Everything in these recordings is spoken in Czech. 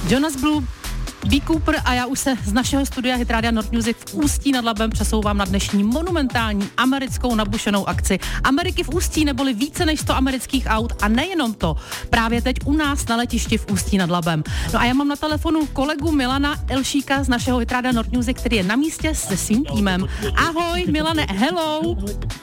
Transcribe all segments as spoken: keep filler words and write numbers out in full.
Jonas Blue, B. Cooper a já už se z našeho studia Hit Rádia Nord Music v Ústí nad Labem přesouvám na dnešní monumentální americkou nabušenou akci Ameriky v Ústí, neboli více než sto amerických aut a nejenom to, právě teď u nás na letišti v Ústí nad Labem. No a já mám na telefonu kolegu Milana Elšíka z našeho Hit Rádia Nord Music, který je na místě se svým týmem. Ahoj Milane, hello!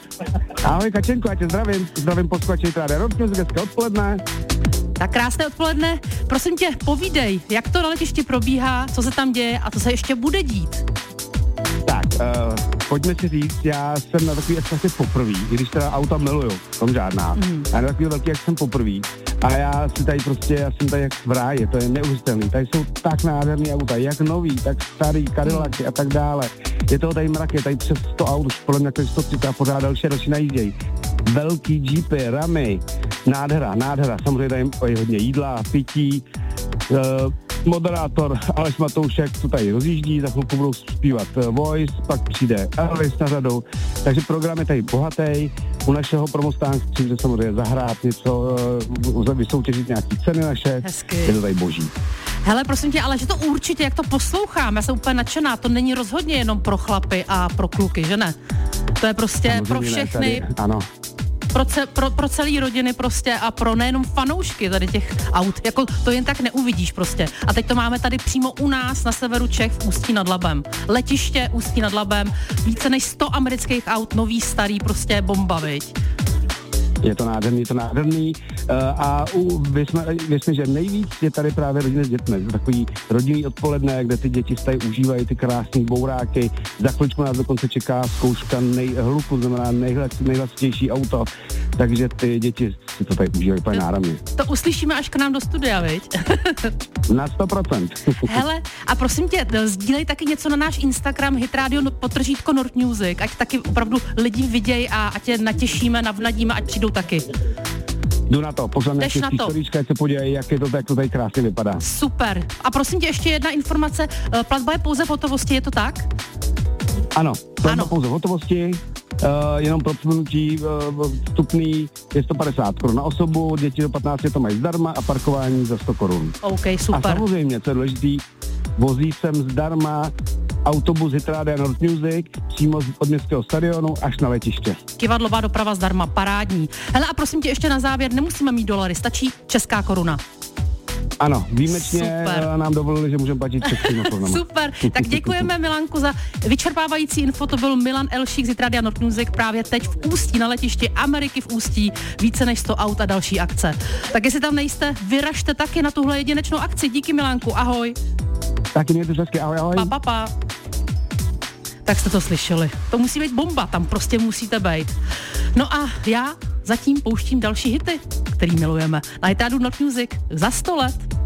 Ahoj Kačenko, já tě zdravím, zdravím posluchače Hit Rádia Nord Music, hezké odpoledne. Tak krásné odpoledne, prosím tě, povídej, jak to na letišti probíhá, co se tam děje a co se ještě bude dít. Tak, uh, pojďme si říct, já jsem na takový asi poprvý, i když teda auta miluju, tom žádná, mm. a na takový velký, jak jsem poprvý. A já si tady prostě, já jsem tady jak v ráji, to je neuvěřitelný, tady jsou tak nádherný auta, jak nový, tak starý, Cadillacy a tak dále. Je toho tady mrak, je tady přes sto aut, už podle mě tady sto třicet a pořád další a další najíždějí. Velký jeepy, ramy, nádhera, nádhera, samozřejmě tady je hodně jídla, pití, uh, moderátor Aleš Matoušek, co tady rozjíždí, za chvilku budou zpívat Voice, pak přijde Elvis na řadu, takže program je tady bohatý. U našeho promostánku přijde samozřejmě zahrát něco, uh, vysoutěžit nějaký ceny naše, hezky. Je to tady boží. Hele, prosím tě, ale že to určitě, jak to poslouchám, já jsem úplně nadšená, to není rozhodně jenom pro chlapy a pro kluky, že ne? To je prostě samozřejmě pro všechny. Ne, tady, ano. Pro, ce, pro, pro celý rodiny prostě a pro nejenom fanoušky tady těch aut, jako to jen tak neuvidíš prostě. A teď to máme tady přímo u nás na severu Čech v Ústí nad Labem. Letiště Ústí nad Labem, více než sto amerických aut, nový, starý, prostě bomba, viď? Je to nádherný, je to nádherný uh, a u, věřme, že nejvíc je tady právě rodiny s dětmi. Takový rodinný odpoledne, kde ty děti tady užívají ty krásný bouráky. Za chvíličku nás dokonce čeká zkouška nejhluku, znamená nejhlas, nejhlasitější auto, takže ty děti si to tady užívají úplně náramně. To uslyšíme až k nám do studia, viď? Na sto procent. Hele, a prosím tě, sdílej taky něco na náš Instagram Hit Radio podtržítko Nord Music, ať taky opravdu lidi vidějí a ať je natěšíme, navnadíme, ať přijdou taky. Jdu na to, pošlám nějaký historička, ať se podívají, jak je to, jak to tady krásně vypadá. Super. A prosím tě, ještě jedna informace, platba je pouze v hotovosti, je to tak? Ano, platba pouze v hotovosti, uh, jenom pro připomenutí uh, vstupný je sto padesát korun na osobu, děti do patnácti to mají zdarma a parkování za sto korun. OK, super. A samozřejmě, co je důležitý, vozí sem zdarma autobus Hit Rádia Nord Music přímo od městského stadionu až na letiště. Kivadlová doprava zdarma, parádní. Hele, a prosím tě ještě na závěr, nemusíme mít dolary, stačí česká koruna. Ano, výjimečně Super. Nám dovolili, že můžeme platit českými korunami. Super, tak děkujeme Milanku za vyčerpávající info, to byl Milan Elšík z Hit Rádia Nord Music právě teď v Ústí na letišti Ameriky v Ústí, více než sto aut a další akce. Tak jestli tam nejste, vyražte taky na tuhle jedinečnou akci. Díky Milanku, ahoj. Taky mějte hezky, ahoj, ahoj. Pa, pa, pa. Tak jste to slyšeli. To musí být bomba, tam prostě musíte být. No a já zatím pouštím další hity, který milujeme. Na Hit Rádiu Nord Music za sto let.